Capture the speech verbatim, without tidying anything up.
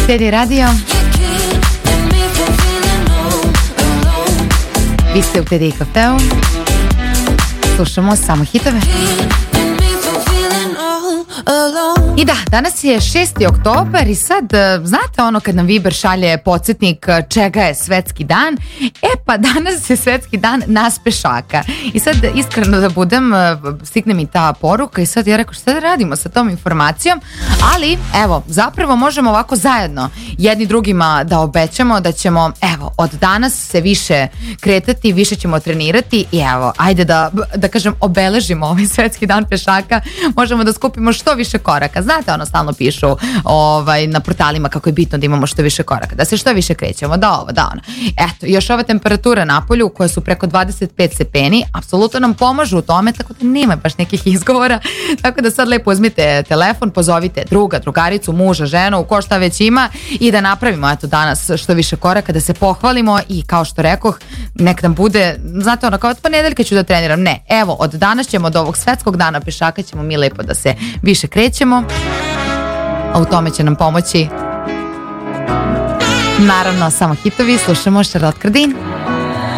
Teddy Radio. Vi ste u Teddy kafeu. Slušamo samo hitove. I da, danas je šesti oktobar i sad, znate ono kad nam Viber šalje podsjetnik čega je svetski dan? E pa danas je svetski dan nas pešaka. I sad iskreno da budem, stigne mi ta poruka i sad ja rekao šta da radimo sa tom informacijom, ali evo, zapravo možemo ovako zajedno jedni drugima da obećamo da ćemo, evo, od danas se više kretati, više ćemo trenirati i evo, ajde da, da kažem, obeležimo ovaj svetski dan pešaka, možemo da skupimo što više koraka. Znate, ono stalno pišu ovaj, na portalima kako je bitno da imamo što više koraka, da se što više krećemo, da ovo, da ono. Eto, još ova temperatura na polju koje su preko dvadeset pet stepeni, apsolutno nam pomažu u tome, tako da nema baš nekih izgovora, tako da sad lepo uzmite telefon, pozovite druga, drugaricu, muža, ženu, ko šta već ima i da napravimo eto danas što više koraka, da se pohvalimo i kao što rekoh, nek nam bude, znate ono, kao od ponedeljka ću da treniram, ne, evo, od danas ćemo, od ovog svetskog dana pešaka ćemo mi lepo da se više krećemo, a u tome će nam pomoći naravno samo hitovi. Slušamo Charlotte Cardin.